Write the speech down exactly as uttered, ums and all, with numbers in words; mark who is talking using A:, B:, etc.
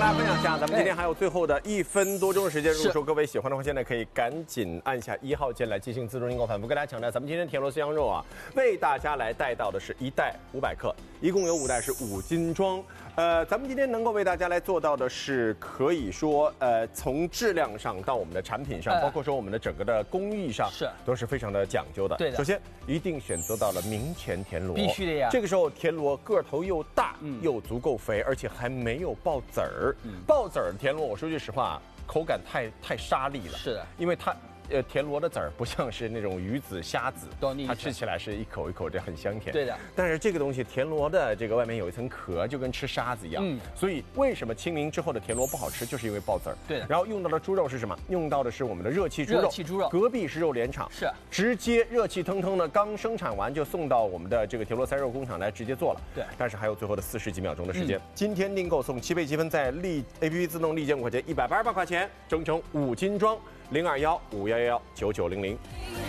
A: 大家分享一下，咱们今天还有最后的一分多钟的时间，如果说各位喜欢的话，现在可以赶紧按下一号键来进行自助订购。反复跟大家强调，咱们今天田螺香肉啊，为大家来带到的是一袋五百克，一共有五袋是五斤装。呃，咱们今天能够为大家来做到的是，可以说呃，从质量上到我们的产品上，包括说我们的整个的工艺上，是都是非常的讲究的。
B: 对的。
A: 首先一定选择到了明前田螺，
B: 必须的呀。
A: 这个时候田螺个头又大，嗯，又足够肥，而且还没有爆籽儿。嗯，爆籽儿的田螺，我说句实话，口感太太沙粒了。是的，因为它。呃，田螺的籽儿不像是那种鱼子、虾子，它吃起来是一口一口这很香甜。对的。但是这个东西，田螺的这个外面有一层壳，就跟吃沙子一样。嗯。所以为什么清明之后的田螺不好吃，就是因为爆籽儿。对。然后用到的猪肉是什么？用到的是我们的热气猪肉。热气猪肉。隔壁是肉联厂。是。直接热气腾腾的，刚生产完就送到我们的这个田螺塞肉工厂来直接做了。对。但是还有最后的四十几秒钟的时间。嗯、今天订购送七倍积分，在立 A P P 自动立减五块钱，一百八十八块钱，整整五斤装。零二幺五幺幺九九零零。